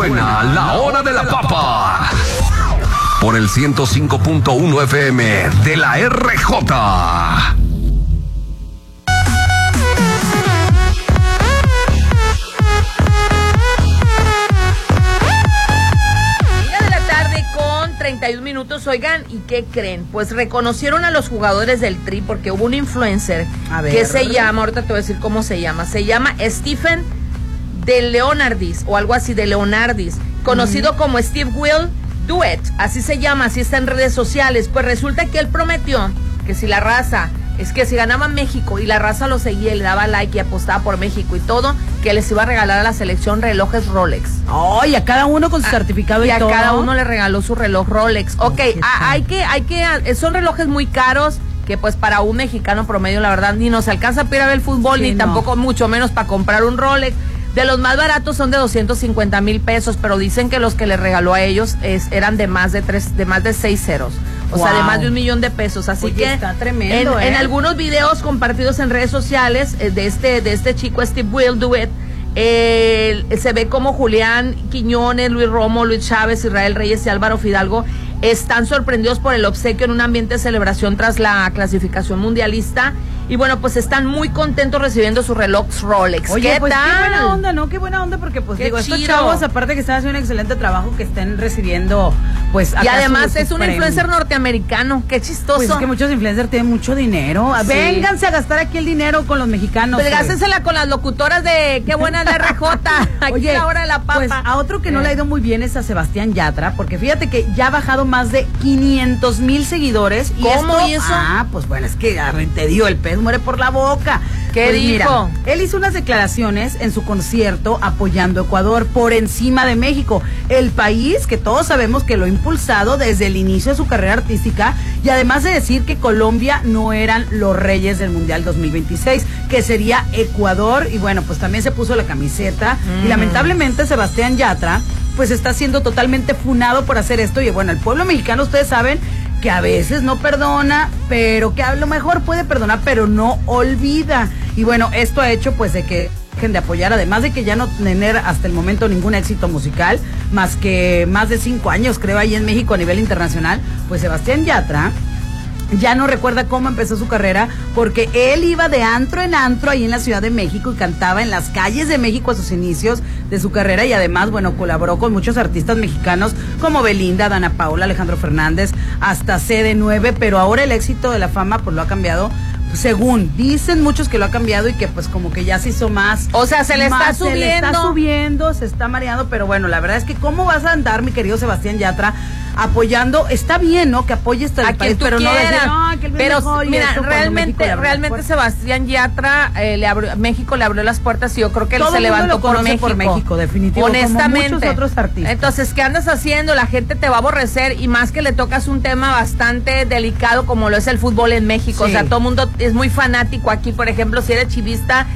Suena la hora de la papa. Por el 105.1 FM de la RJ. De la tarde con 31 minutos. Oigan, ¿y qué creen? Pues reconocieron a los jugadores del Tri porque hubo un influencer que se llama, ahorita te voy a decir cómo se llama Stephen de Leonardis o algo así, de Leonardis, conocido como Steve Will Do It, así se llama, así está en redes sociales. Pues resulta que él prometió que si la raza, es que si ganaba México y la raza lo seguía y le daba like y apostaba por México y todo, que les iba a regalar a la selección relojes Rolex. Y a cada uno con su certificado y todo. Y a cada uno le regaló su reloj Rolex. Ok, son relojes muy caros que pues para un mexicano promedio la verdad ni nos alcanza para ir a ver el fútbol, sí, ni tampoco mucho menos para comprar un Rolex. De los más baratos son de 250,000 pesos, pero dicen que los que le regaló a ellos eran de más de 6 ceros. O sea, de más de 1 millón de pesos. Así que está tremendo, en algunos videos compartidos en redes sociales de este chico Steve Will Do It, se ve como Julián Quiñones, Luis Romo, Luis Chávez, Israel Reyes y Álvaro Fidalgo están sorprendidos por el obsequio en un ambiente de celebración tras la clasificación mundialista. Y bueno, pues están muy contentos recibiendo sus relojes Rolex. Oye, ¿Qué pues tal? Qué buena onda, ¿no? Qué buena onda, porque pues digo, estos chido. chavos, aparte que están haciendo un excelente trabajo, que estén recibiendo, pues, y además es un influencer norteamericano. Qué chistoso. Pues es que muchos influencers tienen mucho dinero. Sí. Vénganse a gastar aquí el dinero con los mexicanos. Pues gástensela con las locutoras de Qué buena la RJ. Aquí. Oye, a la hora de la papa. Pues a otro que no le ha ido muy bien es a Sebastián Yatra, porque fíjate que ya ha bajado más de 500,000 seguidores. ¿Cómo? ¿Y eso? Pues bueno, es que te dio el pez, muere por la boca. ¿Qué pues dijo? Mira, él hizo unas declaraciones en su concierto apoyando a Ecuador por encima de México, el país que todos sabemos que lo ha impulsado desde el inicio de su carrera artística, y además de decir que Colombia no eran los reyes del Mundial 2026, que sería Ecuador, y bueno, pues también se puso la camiseta, y lamentablemente Sebastián Yatra pues está siendo totalmente funado por hacer esto, y bueno, el pueblo mexicano, ustedes saben que a veces no perdona, pero que a lo mejor puede perdonar, pero no olvida. Y bueno, esto ha hecho pues de que dejen de apoyar, además de que ya no tener hasta el momento ningún éxito musical, más que más de 5 años creo ahí en México a nivel internacional, pues Sebastián Yatra ya no recuerda cómo empezó su carrera, porque él iba de antro en antro ahí en la Ciudad de México y cantaba en las calles de México a sus inicios de su carrera, y además, bueno, colaboró con muchos artistas mexicanos como Belinda, Dana Paula, Alejandro Fernández, hasta CD9, pero ahora el éxito de la fama pues lo ha cambiado, según dicen muchos que lo ha cambiado, y que pues como que ya se hizo más. O sea, se le está subiendo. Se está mareando, pero bueno, la verdad es que ¿cómo vas a andar, mi querido Sebastián Yatra, apoyando? Está bien, ¿no? Que apoyes al país, pero no decir, que el pero mejor, mira, esto, realmente Sebastián Yatra México le abrió las puertas, y yo creo que él se levantó por México, definitivo, honestamente, como muchos otros artistas. Entonces, ¿qué andas haciendo? La gente te va a aborrecer, y más que le tocas un tema bastante delicado como lo es el fútbol en México. Sí. O sea, todo el mundo es muy fanático aquí. Por ejemplo, si eres chivista,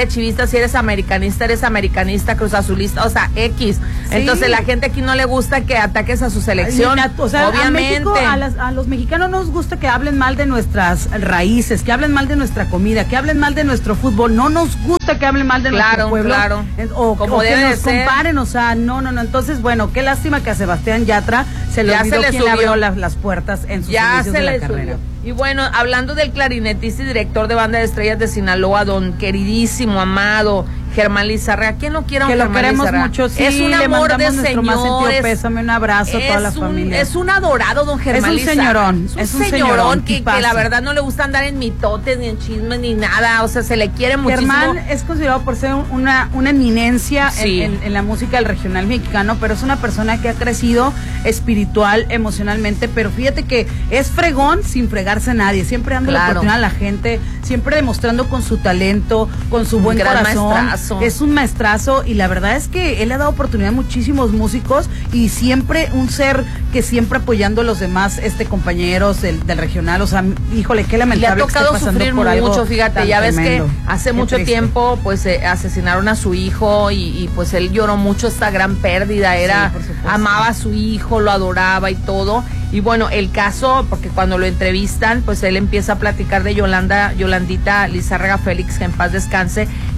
si eres americanista, Cruz Azulista, o sea, X. Sí. Entonces, la gente aquí no le gusta que ataques a su selección. O sea, obviamente. A los mexicanos nos gusta que hablen mal de nuestras raíces, que hablen mal de nuestra comida, que hablen mal de nuestro fútbol. No nos gusta que hablen mal de nuestro pueblo. Claro, o que nos comparen, o sea, no. Entonces, bueno, qué lástima que a Sebastián Yatra se le olvidó quién le abrió las puertas en sus inicios de la carrera. Y bueno, hablando del clarinetista y director de Banda de Estrellas de Sinaloa, don queridísimo, amado Germán Lizárraga. ¿Quién no quiere a un Germán Lizárraga? Que lo queremos mucho, sí. Es un amor de señor. Más sentido pésame, un abrazo a toda la familia. Es un adorado don Germán Lizárraga. Es un señorón que la verdad no le gusta andar en mitotes, ni en chismes, ni nada. O sea, se le quiere muchísimo. Germán es considerado por ser una eminencia en la música del regional mexicano, pero es una persona que ha crecido espiritual, emocionalmente, pero fíjate que es fregón sin fregarse a nadie. Siempre dando la oportunidad a la gente, siempre demostrando con su talento, con su buen corazón. Maestrazo. Es un maestrazo, y la verdad es que él ha dado oportunidad a muchísimos músicos, y siempre un ser que siempre apoyando a los demás compañeros del regional. O sea, híjole, qué lamentable. Le ha tocado sufrir mucho, fíjate, ya ves que hace mucho tiempo pues asesinaron a su hijo, y pues él lloró mucho esta gran pérdida. Amaba a su hijo, lo adoraba y todo. Y bueno, el caso, porque cuando lo entrevistan, pues él empieza a platicar de Yolandita Lizárraga Félix, que en paz descanse,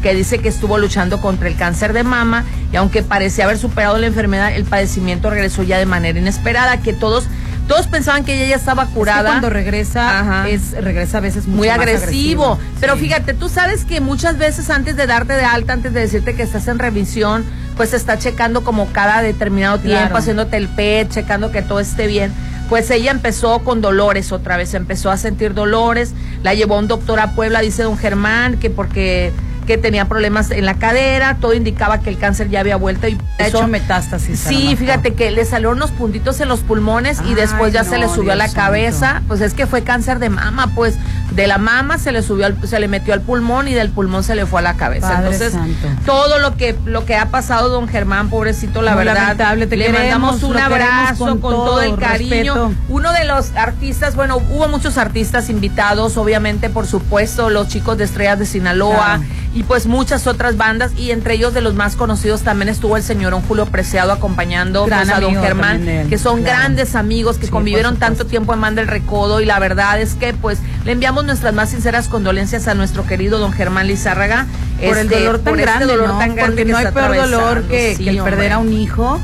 que dice que estuvo luchando contra el cáncer de mama y aunque parecía haber superado la enfermedad, el padecimiento regresó ya de manera inesperada, que todos pensaban que ella ya estaba curada. Es que cuando regresa, regresa a veces muy agresivo. Pero fíjate, tú sabes que muchas veces antes de darte de alta, antes de decirte que estás en revisión, pues se está checando como cada determinado tiempo, haciéndote el PET, checando que todo esté bien. Pues ella empezó con dolores otra vez, empezó a sentir dolores, la llevó a un doctor a Puebla, dice don Germán, que porque tenía problemas en la cadera, todo indicaba que el cáncer ya había vuelto y de hecho metástasis. Sí, fíjate que le salieron unos puntitos en los pulmones y después ya se le subió a la cabeza, pues es que fue cáncer de mama, pues de la mama se le metió al pulmón y del pulmón se le fue a la cabeza. Padre Entonces, santo. Todo lo que ha pasado don Germán, pobrecito, la verdad, lamentable, le mandamos un abrazo con todo el cariño. Respeto. Uno de los artistas, bueno, hubo muchos artistas invitados, obviamente, por supuesto, los chicos de Estrellas de Sinaloa, y pues muchas otras bandas, y entre ellos de los más conocidos también estuvo el señor Julio Preciado acompañando pues, a don Germán, que son grandes amigos que convivieron tanto tiempo en Banda El Recodo, y la verdad es que pues le enviamos nuestras más sinceras condolencias a nuestro querido don Germán Lizárraga por el dolor tan grande, porque no hay peor dolor que el perder a un hijo,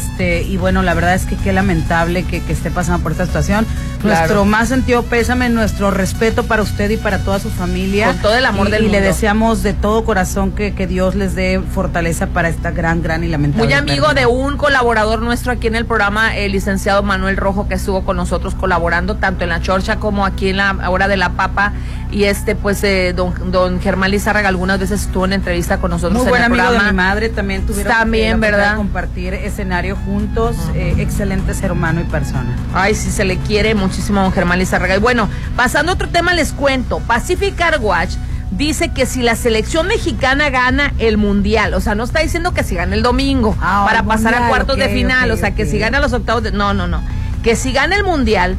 y bueno, la verdad es que qué lamentable que esté pasando por esta situación. Nuestro más sentido pésame, nuestro respeto para usted y para toda su familia. Con todo el amor del mundo. Y le deseamos de todo corazón que Dios les dé fortaleza para esta gran y lamentable. Muy amigo de un colaborador nuestro aquí en el programa, el licenciado Manuel Rojo, que estuvo con nosotros colaborando tanto en La Chorcha como aquí en la Hora de la Papa. Y pues don Germán Lizárraga algunas veces estuvo en entrevista con nosotros. Muy buen amigo de mi madre, también tuvieron ¿verdad? Compartir escenario juntos. Excelente ser humano y persona. Ay, sí, se le quiere muchísimo a don Germán Lizárraga. Y bueno, pasando a otro tema, les cuento, Pacific Car Watch dice que si la selección mexicana gana el mundial, o sea, no está diciendo que si gana el domingo para pasar a cuartos de final, o sea, que si gana los octavos de... No, que si gana el mundial,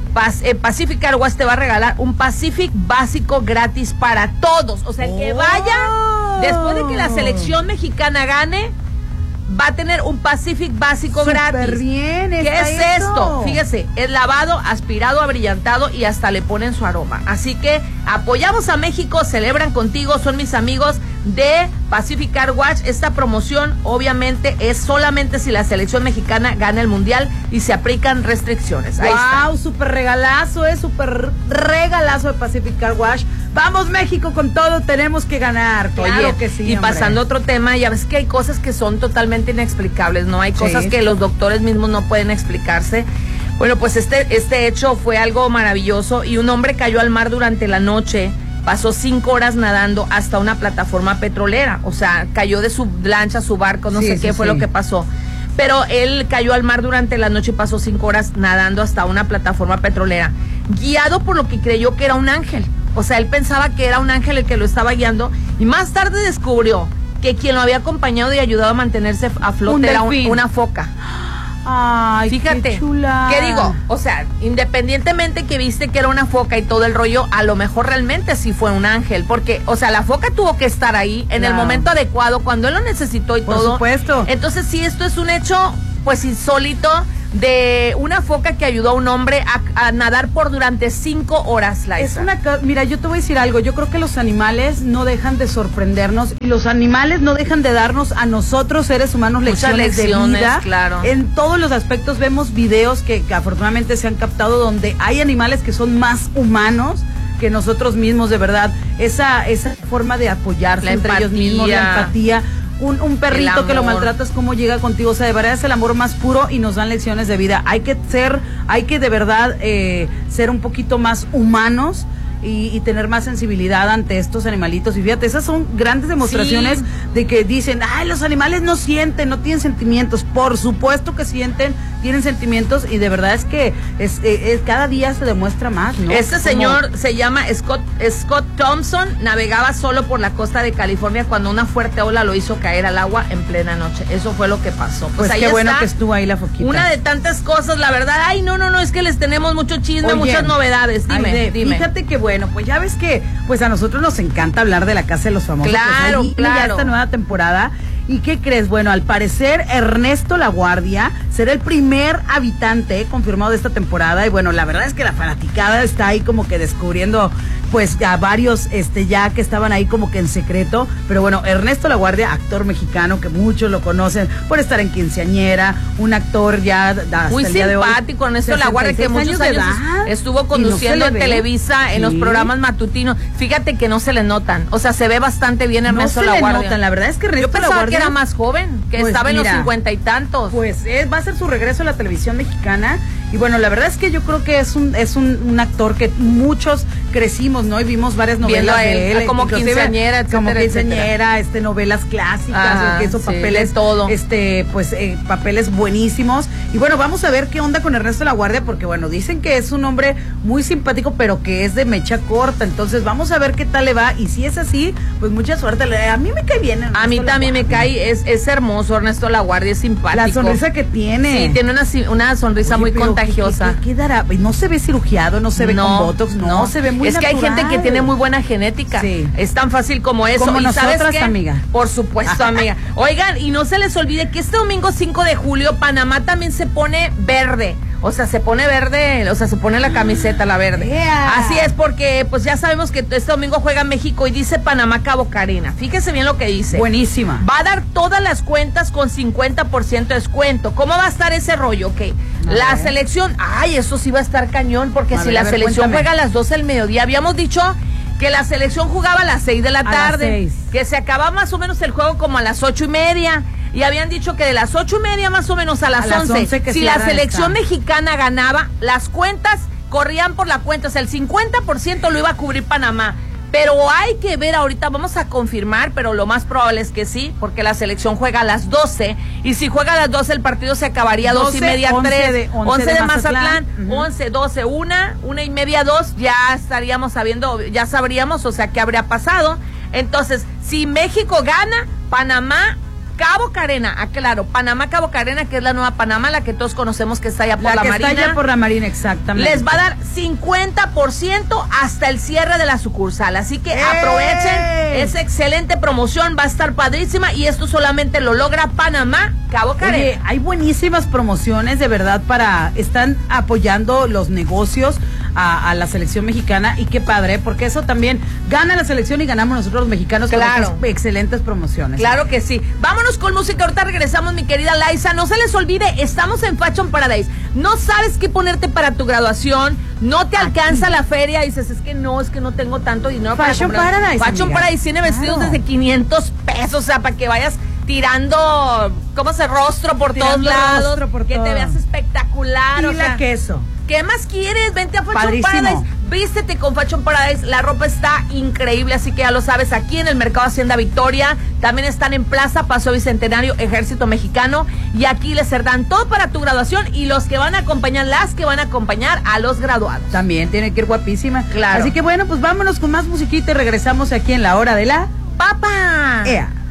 Pacific Car Watch te va a regalar un Pacific básico gratis para todos, o sea, el que vaya, después de que la selección mexicana gane, va a tener un Pacific básico gratis. Bien, ¿qué es esto? Fíjese, es lavado, aspirado, abrillantado y hasta le ponen su aroma. Así que apoyamos a México, celebran contigo, son mis amigos de Pacific Car Watch. Esta promoción obviamente es solamente si la selección mexicana gana el mundial y se aplican restricciones. Ahí está. Súper regalazo, súper regalazo de Pacific Car Watch. Vamos México con todo, tenemos que ganar. Claro que sí. Y pasando a otro tema, ya ves que hay cosas que son totalmente inexplicables, ¿no? Hay cosas que los doctores mismos no pueden explicarse. Bueno, pues este hecho fue algo maravilloso y un hombre cayó al mar durante la noche. Pasó 5 horas nadando hasta una plataforma petrolera, o sea, cayó de su lancha, su barco, no sé qué fue lo que pasó. Pero él cayó al mar durante la noche y pasó 5 horas nadando hasta una plataforma petrolera, guiado por lo que creyó que era un ángel. O sea, él pensaba que era un ángel el que lo estaba guiando y más tarde descubrió que quien lo había acompañado y ayudado a mantenerse a flote era una foca. Ay, fíjate, qué chula. ¿Qué digo? O sea, independientemente que viste que era una foca y todo el rollo, a lo mejor realmente sí fue un ángel, porque, o sea, la foca tuvo que estar ahí en el momento adecuado, cuando él lo necesitó y por todo. Por supuesto. Entonces, sí, esto es un hecho, pues, insólito, de una foca que ayudó a un hombre a nadar por durante 5 horas, Laisa. Mira, yo te voy a decir algo, yo creo que los animales no dejan de sorprendernos y los animales no dejan de darnos a nosotros, seres humanos, lecciones de vida. Claro. En todos los aspectos vemos videos que afortunadamente se han captado donde hay animales que son más humanos que nosotros mismos, de verdad. Esa forma de apoyarse entre ellos mismos, la empatía. Un perrito que lo maltratas, cómo llega contigo, o sea, de verdad es el amor más puro y nos dan lecciones de vida. Hay que de verdad ser un poquito más humanos y tener más sensibilidad ante estos animalitos. Y fíjate, esas son grandes demostraciones de que dicen, ay, los animales no sienten, no tienen sentimientos. Por supuesto que sienten, tienen sentimientos y de verdad es que cada día se demuestra más, ¿no? Este señor se llama Scott Thompson, navegaba solo por la costa de California cuando una fuerte ola lo hizo caer al agua en plena noche. Eso fue lo que pasó. Pues ahí qué bueno que estuvo ahí la foquita. Una de tantas cosas, la verdad. Ay, no, es que les tenemos mucho chisme, muchas novedades. Dime. Fíjate que bueno, pues ya ves que pues a nosotros nos encanta hablar de La Casa de los Famosos. Claro, pues ya esta nueva temporada. ¿Y qué crees? Bueno, al parecer Ernesto Laguardia será el primer habitante confirmado de esta temporada y bueno, la verdad es que la fanaticada está ahí como que descubriendo pues a varios ya que estaban ahí como que en secreto, pero bueno, Ernesto Laguardia, actor mexicano que muchos lo conocen por estar en Quinceañera, un actor ya hasta muy el día de hoy, simpático, Ernesto Laguardia, que muchos años estuvo conduciendo en Televisa en los programas matutinos. Fíjate que no se le notan, o sea, se ve bastante bien Ernesto Laguardia. No se le notan, la verdad es que Ernesto Yo pensaba Laguardia, que era más joven, que pues estaba en los 50 y tantos. Pues va a ser su regreso a la televisión mexicana. Y bueno, la verdad es que yo creo que es un actor que muchos crecimos, ¿no? Y vimos varias novelas de él. Como Quinceañera, etcétera, como Quinceañera, novelas clásicas, que hizo papeles, todo. Papeles buenísimos. Y bueno, vamos a ver qué onda con Ernesto Laguardia, porque bueno, dicen que es un hombre muy simpático, pero que es de mecha corta. Entonces vamos a ver qué tal le va. Y si es así, pues mucha suerte. A mí me cae bien Ernesto A mí también Laguardia. me cae, es hermoso Ernesto Laguardia, es simpático. La sonrisa que tiene. Sí, tiene una sonrisa muy contagiosa. ¿Qué dará? No se ve cirugiado, no se ve con botox, no se ve muy Es natural. que hay gente que tiene muy buena genética. Sí. Es tan fácil como eso. Como ¿Y nosotras, sabes qué? amiga. Por supuesto, amiga. Oigan, y no se les olvide que este domingo 5 de julio Panamá también se pone verde. O sea, se pone verde, o sea, se pone la camiseta, la verde. Yeah. Así es, porque pues ya sabemos que este domingo juega México y dice Panamá Cabo Carena. Fíjese bien lo que dice. Buenísima. Va a dar todas las cuentas con 50% de descuento. ¿Cómo va a estar ese rollo? Ok. La selección, eso sí va a estar cañón, porque si la selección juega a las 12 del mediodía, habíamos dicho que la selección jugaba a las 6 de la tarde, que se acababa más o menos el juego como a las 8:30. Y habían dicho que de las 8:30 más o menos a las 11, si la selección mexicana ganaba, las cuentas corrían por la cuenta, o sea, el 50% lo iba a cubrir Panamá. Pero hay que ver ahorita, vamos a confirmar, pero lo más probable es que sí, porque la selección juega a las 12, y si juega a las 12 el partido se acabaría 2:30, 3, 11 de Mazatlán, 11, 12, 1:30, 2, ya estaríamos sabiendo, ya sabríamos, o sea, qué habría pasado. Entonces, si México gana, Panamá Cabo Carena, aclaro, Panamá Cabo Carena, que es la nueva Panamá, la que todos conocemos que está allá por la Marina. Está allá por la Marina, exactamente. Les va a dar 50% hasta el cierre de la sucursal, así que aprovechen, es excelente promoción, va a estar padrísima, y esto solamente lo logra Panamá Cabo Carena. Oye, hay buenísimas promociones, de verdad, están apoyando los negocios a la selección mexicana, y qué padre, porque eso también gana la selección y ganamos nosotros los mexicanos. Claro. Con excelentes promociones. Claro que sí. Vámonos con música, ahorita regresamos, mi querida Laisa. No se les olvide, estamos en Fashion Paradise. No sabes qué ponerte para tu graduación, no te alcanza la feria, dices, es que no tengo tanto dinero para Fashion comprar. Paradise, Fashion amiga. Paradise tiene vestidos desde 500 pesos, o sea, para que vayas tirando, rostro por todos lados, que te veas espectacular. Y la queso. ¿Qué más quieres? Vente a Fashion Padrísimo. Paradise. Vístete con Fashion Paradise. La ropa está increíble, así que ya lo sabes. Aquí en el Mercado Hacienda Victoria. También están en Plaza Paso Bicentenario, Ejército Mexicano. Y aquí les dan todo para tu graduación. Y los que van a acompañar, las que van a acompañar a los graduados. También tiene que ir guapísima. Claro. Así que bueno, pues vámonos con más musiquita y regresamos aquí en la hora de la ¡Papa! ¡Ea!